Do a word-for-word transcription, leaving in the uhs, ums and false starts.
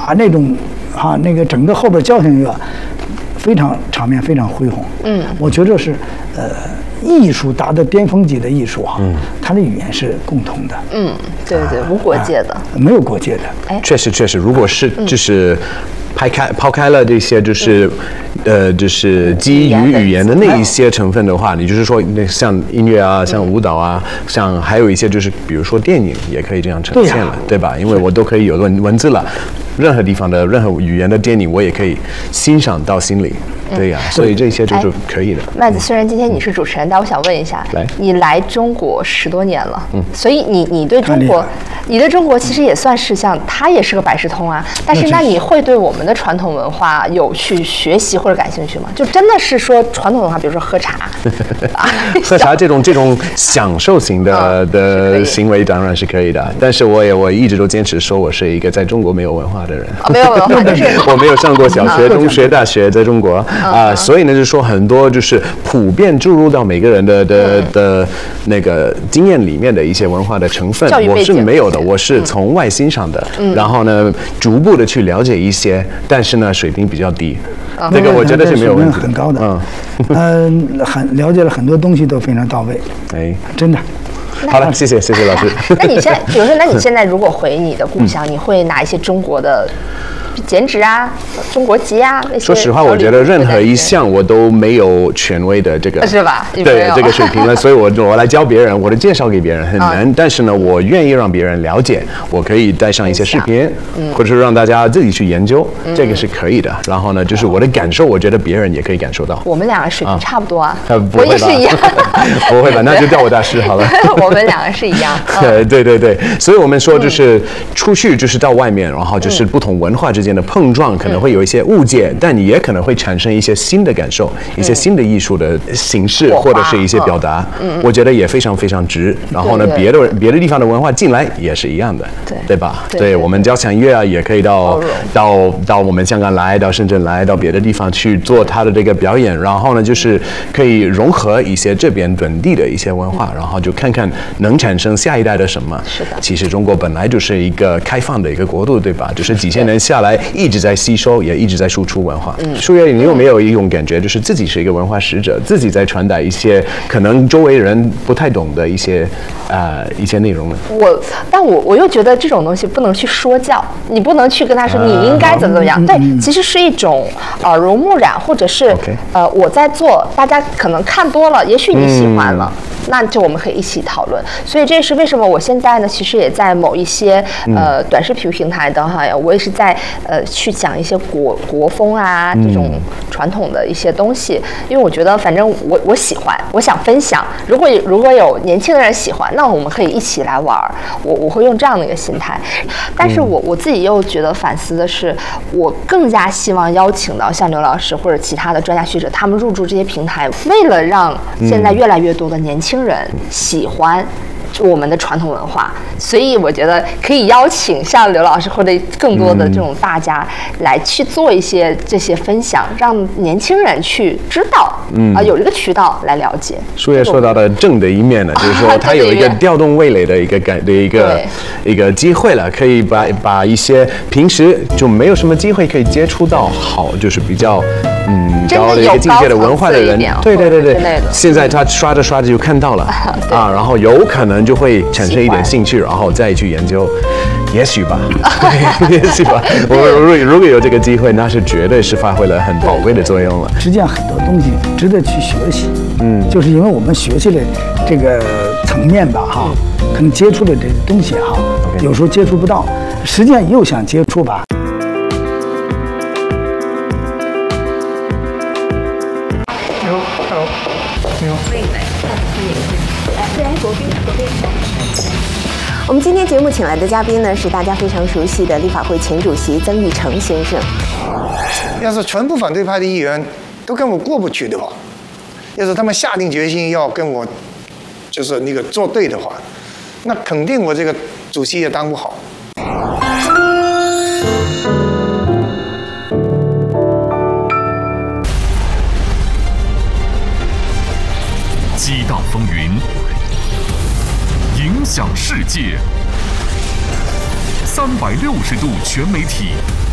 马那种啊，那个整个后边交响乐非常场面非常恢宏。嗯，我觉得是呃。艺术达到巅峰级的艺术哈、啊，嗯，它的语言是共同的， 嗯，对对，无国界的， 啊、没有国界的。 哎，确实确实，如果是就是抛开抛开了这些就是，呃，就是基于语言的那一些成分的话，你就是说那像音乐啊，像舞蹈啊，像还有一些就是比如说电影也可以这样呈现了，对吧？因为我都可以有文文字了。任何地方的任何语言的电影，我也可以欣赏到心里，对呀、啊，所以这些就是可以的。 麦子，虽然今天你是主持人，但我想问一下， 来， 你来中国十多年了，嗯，所以你你对中国，你对中国其实也算是像他也是个百事通啊，但是那你会对我们的传统文化有去学习或者感兴趣吗？就真的是说传统文化，比如说喝茶， 喝茶这种这种享受型的的行为当然是可以的，但是我也我一直都坚持说我是一个在中国没有文化的人， 哦、没有文化就是我没有上过小学、中学、大学，在中国啊、呃，所以呢，就是说很多就是普遍注入到每个人的的的那个经验里面的一些文化的成分，我是没有的，我是从外欣赏的，嗯、然后呢，逐步的去了解一些，但是呢，水平比较低，嗯、这个我觉得是没有问题的， 很高的，嗯，呃，很了解了很多东西都非常到位， 哎， 真的。 好了，谢谢谢谢老师。 那你现在，比如说，那你现在如果回你的故乡，嗯、你会拿一些中国的剪纸啊、中国籍啊那些？ 说实话，我觉得任何一项我都没有权威的这个， 是吧？ 对这个水平了，所以我我来教别人，我的介绍给别人很难。嗯、但是呢，我愿意让别人了解，我可以带上一些视频，嗯、或者是让大家自己去研究，嗯、这个是可以的。然后呢，就是我的感受，我觉得别人也可以感受到。 我们两个水平差不多啊， 啊我也是一样。 不会吧？那就叫我大师好了。 我们两个是一样。 对对对对，所以我们说就是出去就是到外面，然后就是不同文化之间的碰撞，可能会有一些误解，但也可能会产生一些新的感受，一些新的艺术的形式或者是一些表达。我觉得也非常非常值。然后呢，别的别的地方的文化进来也是一样的，对对吧？对我们交响乐啊，也可以到到到我们香港来，到深圳来，到别的地方去做它的这个表演。然后呢，就是可以融合一些这边本地的一些文化，然后就看看能产生下一代的什么。 是的， 其实中国本来就是一个开放的一个国度，对吧？就是几千年下来一直在吸收，也一直在输出文化。嗯，舒月，你有没有一种感觉，就是自己是一个文化使者，自己在传达一些可能周围人不太懂的一些呃一些内容呢？ 我，但我我又觉得这种东西不能去说教，你不能去跟他说你应该怎么怎么样。啊、对，其实是一种耳濡目染，或者是 okay. 呃我在做，大家可能看多了，也许你喜欢了。嗯，那就我们可以一起讨论，所以这是为什么我现在呢，其实也在某一些呃短视频平台的哈，我也是在呃去讲一些国国风啊这种传统的一些东西，因为我觉得反正我我喜欢，我想分享。如果如果有年轻的人喜欢，那我们可以一起来玩，我我会用这样的一个心态。但是我我自己又觉得反思的是，我更加希望邀请到像刘老师或者其他的专家学者，他们入驻这些平台，为了让现在越来越多的年轻人喜欢我们的传统文化，所以我觉得可以邀请像刘老师或者更多的这种大家来去做一些这些分享，让年轻人去知道，嗯啊、呃，有这个渠道来了解。 舒月说到的正的一面呢，就是说它有一个调动味蕾的一个感的一个一个机会了，可以把把一些平时就没有什么机会可以接触到好，就是比较嗯高的一个境界的文化的人，对对对对，现在他刷着刷着就看到了啊，然后有可能就会产生一点兴趣，然后再去研究，也许吧，也许吧。我如果如果有这个机会，那是绝对是发挥了很宝贵的作用了。 实际上很多东西值得去学习，嗯，就是因为我们学习的这个层面吧，哈，可能接触的这个东西哈，有时候接触不到，实际上又想接触吧。 我们今天节目请来的嘉宾呢，是大家非常熟悉的立法会前主席曾钰成先生。 要是全部反对派的议员都跟我过不去的话，要是他们下定决心要跟我就是那个作对的话，那肯定我这个主席也当不好。 激荡风云，影响世界，三百六十度全媒体。